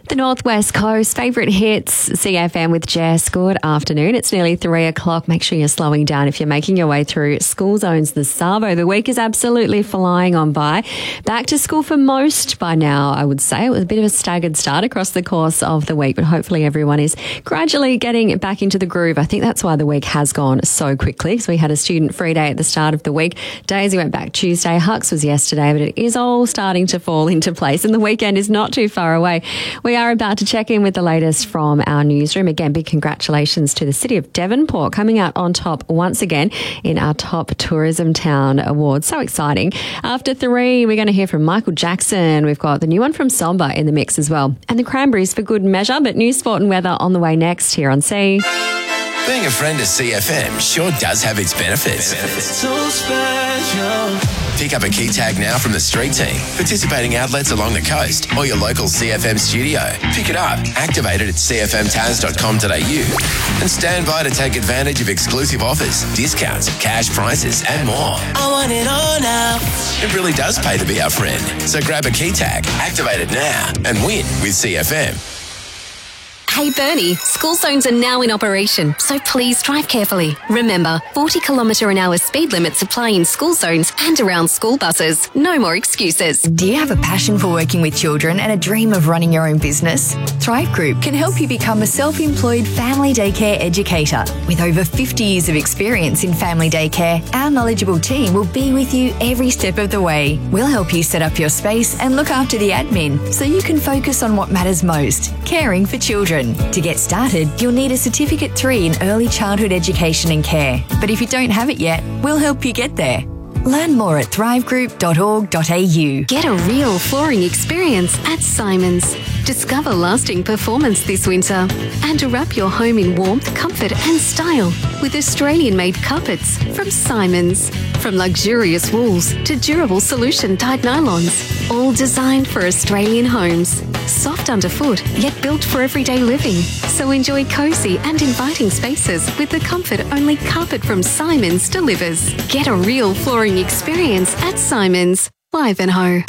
The Northwest Coast, favourite hits, CFM with Jess. Good afternoon. It's nearly 3 o'clock. Make sure you're slowing down if you're making your way through school zones. The Savo, the week is absolutely flying on by. Back to school for most by now, I would say. It was a bit of a staggered start across the course of the week, but hopefully everyone is gradually getting back into the groove. I think that's why the week has gone so quickly, because we had a student free day at the start of the week. Daisy went back Tuesday. Hux was yesterday, but it is all starting to fall into place, and the weekend is not too far away. We are about to check in with the latest from our newsroom. Again, big congratulations to the City of Devonport coming out on top once again in our Top Tourism Town Award. So exciting. After 3, we're going to hear from Michael Jackson. We've got the new one from Somba in the mix as well. And the Cranberries for good measure, but news, sport and weather on the way next here on C. Being a friend of CFM sure does have its benefits. So special. Pick up a key tag now from the street team, participating outlets along the coast, or your local CFM studio. Pick it up, activate it at cfmtaz.com.au, and stand by to take advantage of exclusive offers, discounts, cash prices, and more. I want it all now. It really does pay to be our friend. So grab a key tag, activate it now, and win with CFM. Hey Bernie, school zones are now in operation, so please drive carefully. Remember, 40km/h speed limits apply in school zones and around school buses. No more excuses. Do you have a passion for working with children and a dream of running your own business? Thrive Group can help you become a self-employed family daycare educator. With over 50 years of experience in family daycare, our knowledgeable team will be with you every step of the way. We'll help you set up your space and look after the admin so you can focus on what matters most, caring for children. To get started, you'll need a Certificate 3 in Early Childhood Education and Care. But if you don't have it yet, we'll help you get there. Learn more at thrivegroup.org.au. Get a real flooring experience at Simons. Discover lasting performance this winter and wrap your home in warmth, comfort and style with Australian-made carpets from Simons. From luxurious wools to durable solution-dyed nylons, all designed for Australian homes. Soft underfoot, yet built for everyday living. So enjoy cosy and inviting spaces with the comfort only carpet from Simons delivers. Get a real flooring experience at Simons. Ivanhoe.